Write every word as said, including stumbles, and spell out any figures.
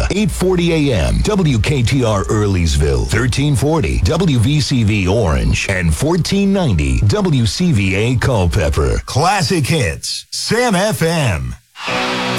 eight forty a.m. W K T R Earleysville, thirteen forty W V C V Orange, and fourteen ninety W C V A Culpeper. Classic Hits, Sam F M.